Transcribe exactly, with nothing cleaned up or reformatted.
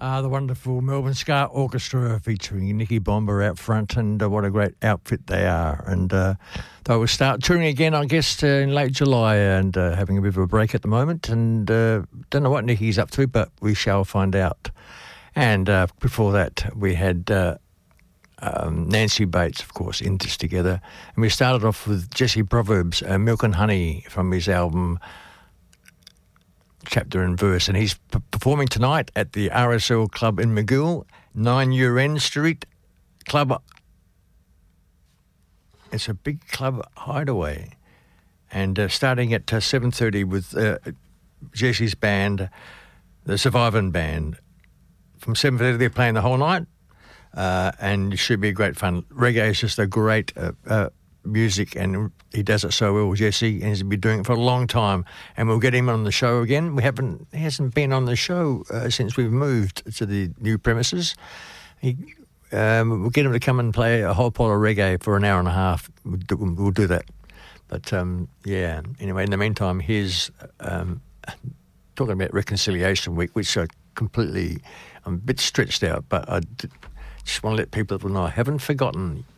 Uh, the wonderful Melbourne Ska Orchestra featuring Nicky Bomber out front, and uh, what a great outfit they are. And uh, they will start touring again, I guess, uh, in late July, and uh, having a bit of a break at the moment. And uh, don't know what Nicky's up to, but we shall find out. And uh, before that, we had uh, um, Nancy Bates, of course, in this together. And we started off with Jesse Proverbs, uh, Milk and Honey, from his album Chapter and Verse, and he's p- performing tonight at the R S L Club in Magill, nine Uren Street Club. It's a big club hideaway, and uh, starting at uh, seven thirty with uh, Jesse's band, the Surviving Band. From seven thirty they're playing the whole night, uh, and it should be great fun. Reggae is just a great uh, uh, music, and he does it so well, Jesse, and he's been doing it for a long time, and we'll get him on the show again. We haven't, he hasn't been on the show uh, since we've moved to the new premises. He, um, we'll get him to come and play a whole pot of reggae for an hour and a half. We'll do, we'll do that. But um, yeah, anyway, in the meantime, here's um, talking about Reconciliation Week, which I completely, I'm a bit stretched out, but I did, just want to let people know I haven't forgotten